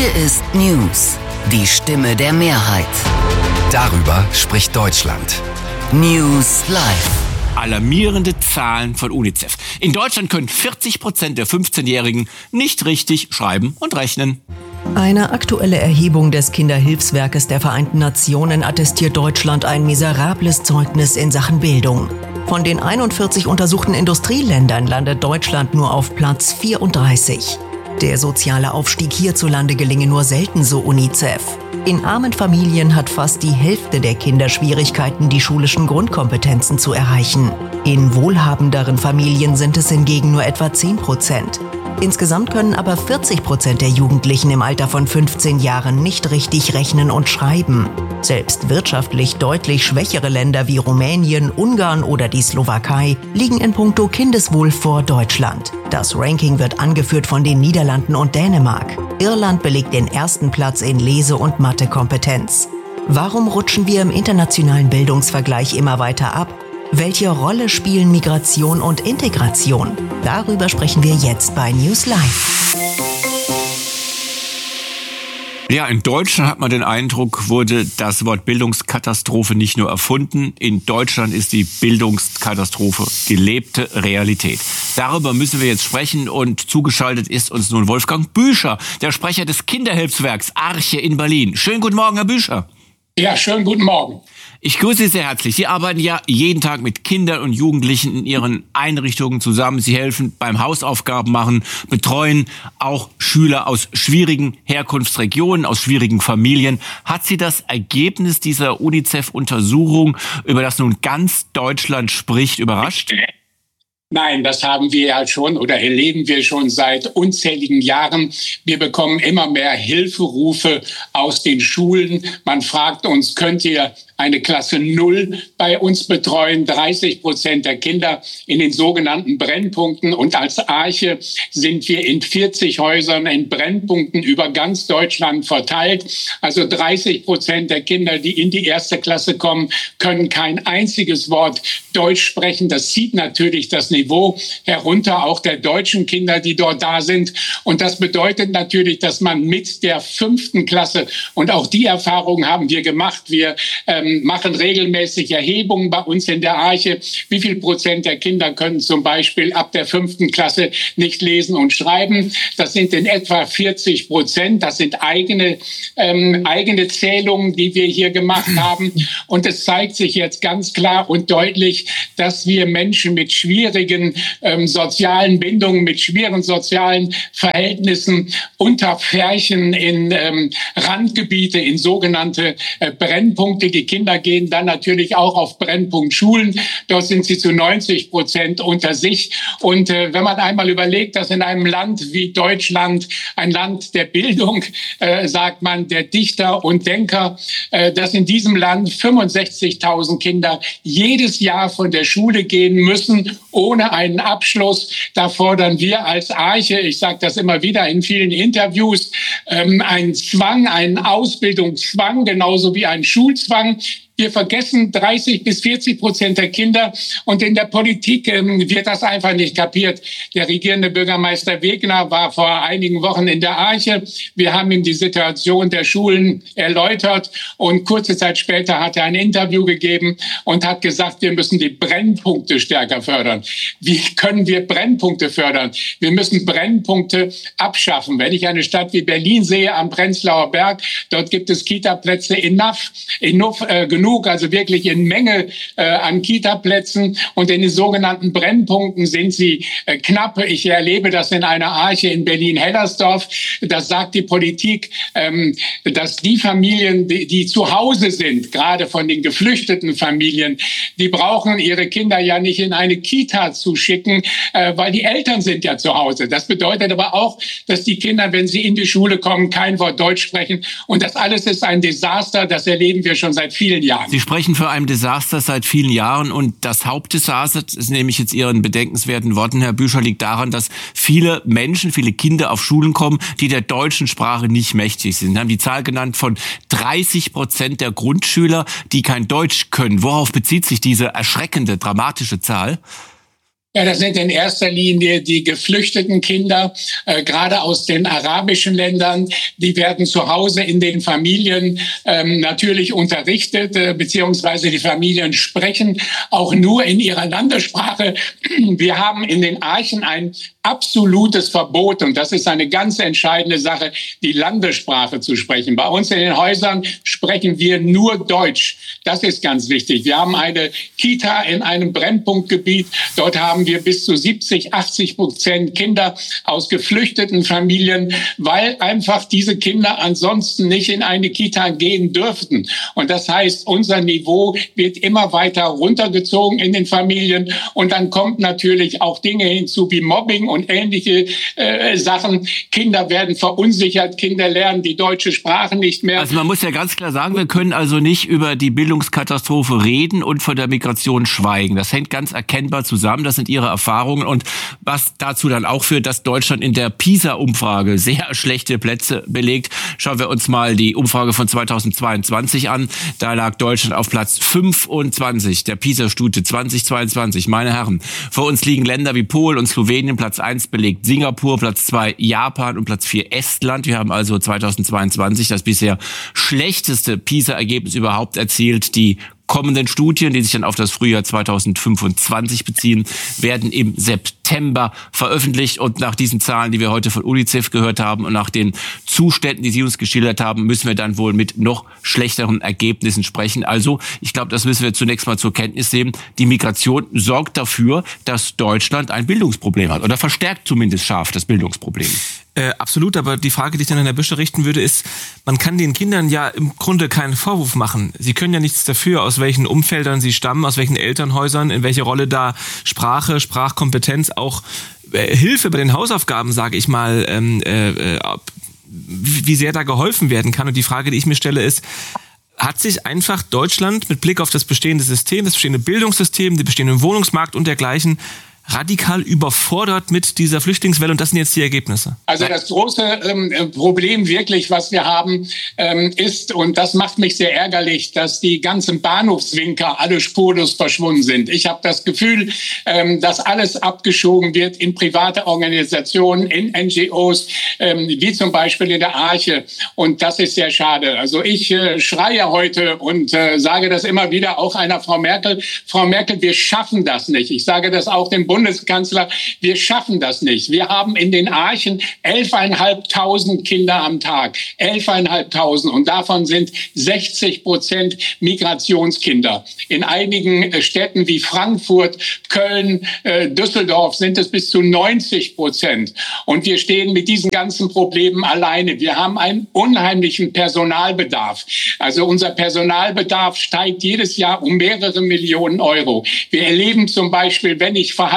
Hier ist News, die Stimme der Mehrheit. Darüber spricht Deutschland. News Live. Alarmierende Zahlen von UNICEF. In Deutschland können 40% der 15-Jährigen nicht richtig schreiben und rechnen. Eine aktuelle Erhebung des Kinderhilfswerkes der Vereinten Nationen attestiert Deutschland ein miserables Zeugnis in Sachen Bildung. Von den 41 untersuchten Industrieländern landet Deutschland nur auf Platz 34. Der soziale Aufstieg hierzulande gelinge nur selten, so UNICEF. In armen Familien hat fast die Hälfte der Kinder Schwierigkeiten, die schulischen Grundkompetenzen zu erreichen. In wohlhabenderen Familien sind es hingegen nur etwa 10%. Insgesamt können aber 40% der Jugendlichen im Alter von 15 Jahren nicht richtig rechnen und schreiben. Selbst wirtschaftlich deutlich schwächere Länder wie Rumänien, Ungarn oder die Slowakei liegen in puncto Kindeswohl vor Deutschland. Das Ranking wird angeführt von den Niederlanden und Dänemark. Irland belegt den ersten Platz in Lese- und Mathekompetenz. Warum rutschen wir im internationalen Bildungsvergleich immer weiter ab? Welche Rolle spielen Migration und Integration? Darüber sprechen wir jetzt bei News Live. Ja, in Deutschland hat man den Eindruck, wurde das Wort Bildungskatastrophe nicht nur erfunden. In Deutschland ist die Bildungskatastrophe gelebte Realität. Darüber müssen wir jetzt sprechen und zugeschaltet ist uns nun Wolfgang Büscher, der Sprecher des Kinderhilfswerks Arche in Berlin. Schönen guten Morgen, Herr Büscher. Ja, schönen guten Morgen. Ich grüße Sie sehr herzlich. Sie arbeiten ja jeden Tag mit Kindern und Jugendlichen in Ihren Einrichtungen zusammen. Sie helfen beim Hausaufgaben machen, betreuen auch Schüler aus schwierigen Herkunftsregionen, aus schwierigen Familien. Hat Sie das Ergebnis dieser UNICEF-Untersuchung, über das nun ganz Deutschland spricht, überrascht? Nein, das haben wir ja schon oder erleben wir schon seit unzähligen Jahren. Wir bekommen immer mehr Hilferufe aus den Schulen. Man fragt uns, könnt ihr eine Klasse 0 bei uns betreuen? 30% der Kinder in den sogenannten Brennpunkten. Und als Arche sind wir in 40 Häusern in Brennpunkten über ganz Deutschland verteilt. Also 30% der Kinder, die in die erste Klasse kommen, können kein einziges Wort Deutsch sprechen. Das zieht natürlich das Niveau herunter, auch der deutschen Kinder, die dort da sind. Und das bedeutet natürlich, dass man mit der 5. Klasse, und auch die Erfahrung haben wir gemacht, wir machen regelmäßig Erhebungen bei uns in der Arche. Wie viel Prozent der Kinder können zum Beispiel ab der 5. Klasse nicht lesen und schreiben? Das sind in etwa 40%. Das sind eigene Zählungen, die wir hier gemacht haben. Und es zeigt sich jetzt ganz klar und deutlich, dass wir Menschen mit schwierigen sozialen Bindungen, mit schweren sozialen Verhältnissen unterpferchen in Randgebiete, in sogenannte Brennpunkte. Die Kinder gehen dann natürlich auch auf Brennpunktschulen. Dort sind sie zu 90% unter sich. Und wenn man einmal überlegt, dass in einem Land wie Deutschland, ein Land der Bildung, sagt man, der Dichter und Denker, dass in diesem Land 65.000 Kinder jedes Jahr von der Schule gehen müssen, ohne einen Abschluss. Da fordern wir als Arche, ich sage das immer wieder in vielen Interviews, einen Zwang, einen Ausbildungszwang, genauso wie einen Schulzwang. Wir vergessen 30-40% der Kinder und in der Politik wird das einfach nicht kapiert. Der regierende Bürgermeister Wegner war vor einigen Wochen in der Arche. Wir haben ihm die Situation der Schulen erläutert und kurze Zeit später hat er ein Interview gegeben und hat gesagt, wir müssen die Brennpunkte stärker fördern. Wie können wir Brennpunkte fördern? Wir müssen Brennpunkte abschaffen. Wenn ich eine Stadt wie Berlin sehe am Prenzlauer Berg, dort gibt es Kita-Plätze genug, also wirklich in Menge an Kita-Plätzen. Und in den sogenannten Brennpunkten sind sie knapp. Ich erlebe das in einer Arche in Berlin-Hellersdorf. Das sagt die Politik, dass die Familien, die zu Hause sind, gerade von den geflüchteten Familien, die brauchen ihre Kinder ja nicht in eine Kita zu schicken, weil die Eltern sind ja zu Hause. Das bedeutet aber auch, dass die Kinder, wenn sie in die Schule kommen, kein Wort Deutsch sprechen. Und das alles ist ein Desaster. Das erleben wir schon seit vielen Jahren. Sie sprechen von einem Desaster seit vielen Jahren und das Hauptdesaster, das nehme ich jetzt Ihren bedenkenswerten Worten, Herr Büscher, liegt daran, dass viele Menschen, viele Kinder auf Schulen kommen, die der deutschen Sprache nicht mächtig sind. Sie haben die Zahl genannt von 30% der Grundschüler, die kein Deutsch können. Worauf bezieht sich diese erschreckende, dramatische Zahl? Ja, das sind in erster Linie die geflüchteten Kinder, gerade aus den arabischen Ländern. Die werden zu Hause in den Familien natürlich unterrichtet, beziehungsweise die Familien sprechen auch nur in ihrer Landessprache. Wir haben in den Archen ein absolutes Verbot, und das ist eine ganz entscheidende Sache, die Landessprache zu sprechen. Bei uns in den Häusern sprechen wir nur Deutsch. Das ist ganz wichtig. Wir haben eine Kita in einem Brennpunktgebiet. Dort haben wir bis zu 70-80% Kinder aus geflüchteten Familien, weil einfach diese Kinder ansonsten nicht in eine Kita gehen dürften. Und das heißt, unser Niveau wird immer weiter runtergezogen in den Familien. Und dann kommt natürlich auch Dinge hinzu wie Mobbing und ähnliche Sachen. Kinder werden verunsichert, Kinder lernen die deutsche Sprache nicht mehr. Also man muss ja ganz klar sagen, wir können also nicht über die Bildungskatastrophe reden und von der Migration schweigen. Das hängt ganz erkennbar zusammen. Das sind Ihre Erfahrungen, und was dazu dann auch führt, dass Deutschland in der PISA-Umfrage sehr schlechte Plätze belegt. Schauen wir uns mal die Umfrage von 2022 an. Da lag Deutschland auf Platz 25 der PISA-Studie 2022. Meine Herren, vor uns liegen Länder wie Polen und Slowenien. Platz 1 belegt Singapur, Platz 2 Japan und Platz 4 Estland. Wir haben also 2022 das bisher schlechteste PISA-Ergebnis überhaupt erzielt. Die kommenden Studien, die sich dann auf das Frühjahr 2025 beziehen, werden im September veröffentlicht. Und nach diesen Zahlen, die wir heute von UNICEF gehört haben und nach den Zuständen, die Sie uns geschildert haben, müssen wir dann wohl mit noch schlechteren Ergebnissen sprechen. Also, ich glaube, das müssen wir zunächst mal zur Kenntnis nehmen. Die Migration sorgt dafür, dass Deutschland ein Bildungsproblem hat, oder verstärkt zumindest scharf das Bildungsproblem. Absolut, aber die Frage, die ich dann an Herrn Büscher richten würde, ist, man kann den Kindern ja im Grunde keinen Vorwurf machen. Sie können ja nichts dafür, aus welchen Umfeldern sie stammen, aus welchen Elternhäusern, in welche Rolle da Sprache, Sprachkompetenz, auch Hilfe bei den Hausaufgaben, sage ich mal, wie sehr da geholfen werden kann. Und die Frage, die ich mir stelle, ist, hat sich einfach Deutschland mit Blick auf das bestehende System, das bestehende Bildungssystem, den bestehenden Wohnungsmarkt und dergleichen radikal überfordert mit dieser Flüchtlingswelle, und das sind jetzt die Ergebnisse? Also das große Problem wirklich, was wir haben, ist, und das macht mich sehr ärgerlich, dass die ganzen Bahnhofswinker alle spurlos verschwunden sind. Ich habe das Gefühl, dass alles abgeschoben wird in private Organisationen, in NGOs, wie zum Beispiel in der Arche, und das ist sehr schade. Also ich schreie heute und sage das immer wieder auch einer Frau Merkel. Frau Merkel, wir schaffen das nicht. Ich sage das auch dem Bundeskanzler, wir schaffen das nicht. Wir haben in den Archen 11.500 Kinder am Tag. 11.500. Und davon sind 60% Migrationskinder. In einigen Städten wie Frankfurt, Köln, Düsseldorf sind es bis zu 90%. Und wir stehen mit diesen ganzen Problemen alleine. Wir haben einen unheimlichen Personalbedarf. Also unser Personalbedarf steigt jedes Jahr um mehrere Millionen Euro. Wir erleben zum Beispiel, wenn ich